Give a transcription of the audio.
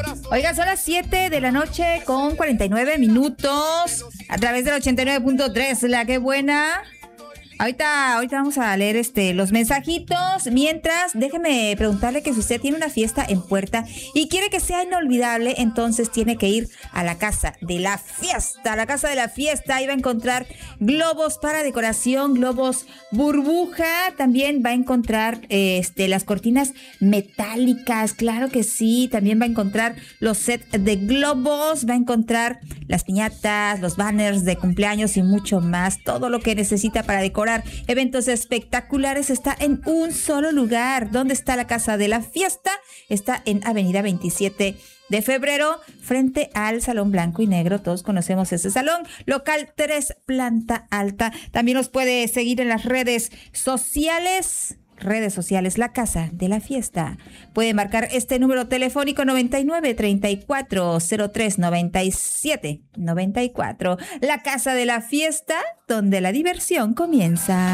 Oigan, son las 7 de la noche con 49 minutos a través del 89.3, la que buena. Ahorita vamos a leer los mensajitos. Mientras, déjeme preguntarle que si usted tiene una fiesta en puerta y quiere que sea inolvidable, entonces tiene que ir a la Casa de la Fiesta. La Casa de la Fiesta, ahí va a encontrar globos para decoración, globos burbuja. También va a encontrar las cortinas metálicas, claro que sí. También va a encontrar los sets de globos, va a encontrar las piñatas, los banners de cumpleaños y mucho más. Todo lo que necesita para decorar eventos espectaculares está en un solo lugar. ¿Dónde está la Casa de la Fiesta? Está en Avenida 27 de Febrero, frente al Salón Blanco y Negro. Todos conocemos ese salón. Local 3, planta alta. También nos puede seguir en las redes sociales, la Casa de la Fiesta. Puede marcar este número telefónico 99 34 03 97 94. La Casa de la Fiesta, donde la diversión comienza.